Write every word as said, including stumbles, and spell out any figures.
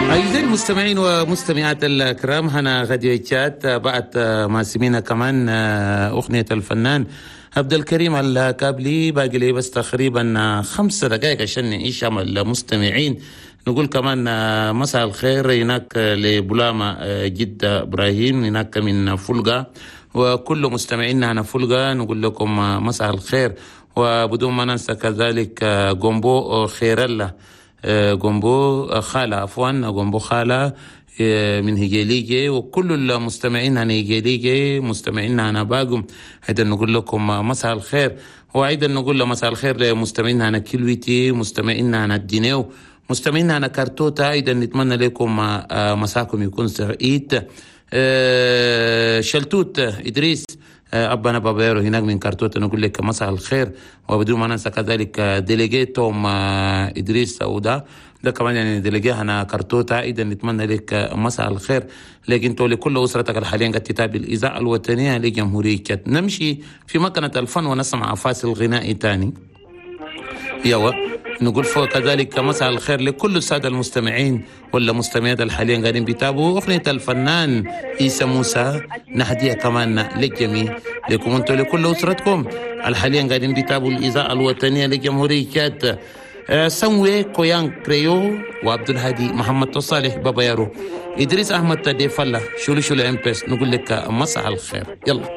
أعزائي المستمعين ومستمعات الكرام، هنا غادي تشات بعد ما سمينا كمان أغنية الفنان عبد الكريم الكابلي. باقي لي بس تقريبا خمس دقائق عشان نعيش مع المستمعين. نقول كمان مساء الخير هناك لبلامة جدة إبراهيم هناك من فلقة، وكل مستمعينا هنا فلقة نقول لكم مساء الخير. وبدون ما ننسى كذلك جومبو خير الله، جومبو خالة عفوا جومبو خالة من هيجيليجي، وكل المستمعين هنا هيجيليجي مستمعين هنا باقم. أيضا نقول لكم مساء الخير، وأيضا نقول مساء الخير لمستمعين هنا كيلويتي، مستمعين هنا الدينيو، مستمعين هنا كارتوتا. أيضا نتمنى لكم مساكم يكون سعيد. شلتوت إدريس أبانا بابيرو هناك من كارتوتا نقول لك مساء الخير. وبدون ما ننسى كذلك ديليجيتوم إدريس سودا، ده كمان يعني ديليجيه هنا كارتوتا. إذا نتمنى لك مساء الخير لكن تو لكل أسرتك الحالية قد تتابع الإذاعة الوطنية لجمهورية تشاد. نمشي في مكنة الفن ونسمع فاصل غنائي تاني. يوا نقول فوق كذلك مساء الخير لكل السادة المستمعين ولا مستمعات الحاليين قاعدين بيتابعوا أغنية الفنان عيسى موسى. نهديها كمان للجميع لكم انتم لكل أسرتكم الحاليين قاعدين بيتابعوا الإذاعة الوطنية لجمهورية تشاد. أه سموي كويان كريو وعبد الهادي محمد تصالح بابا يارو إدريس أحمد تدي فلا شولي شولي أمبس. نقول لك مساء الخير. يلا